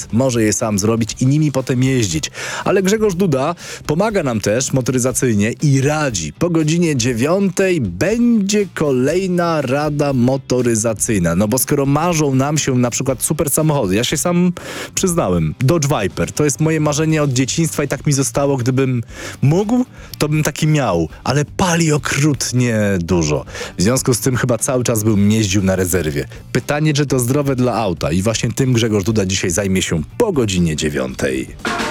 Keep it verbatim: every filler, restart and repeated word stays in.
więc może je sam zrobić i nimi potem jeździć. Ale Grzegorz Duda pomaga nam też motoryzacyjnie i radzi. Po godzinie dziewiątej będzie kolejna rada motoryzacyjna. No bo skoro marzą nam się na przykład super samochody, ja się sam przyznałem, Dodge Viper, to jest moje marzenie od dzieciństwa i tak mi zostało, gdybym mógł, to bym taki miał, ale pali okrutnie dużo. W związku z tym chyba cały czas bym jeździł na rezerwie. Pytanie, czy to zdrowe dla auta i właśnie tym Grzegorz Duda dzisiaj zajmie się po godzinie dziewiątej.